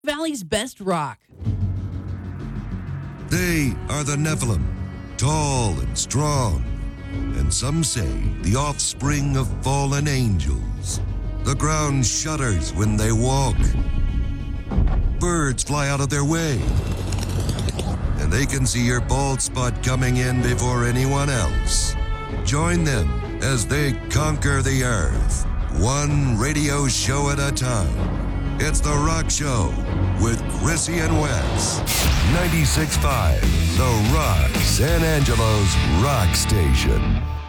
Valley's best rock. They are the Nephilim, tall and strong, and some say the offspring of fallen angels. The ground shudders when they walk. Birds fly out of their way, and they can see your bald spot coming in before anyone else. Join them as they conquer the earth, one radio show at a time. It's The Rock Show with Chrissy and Wes. 96.5, The Rock, San Angelo's rock station.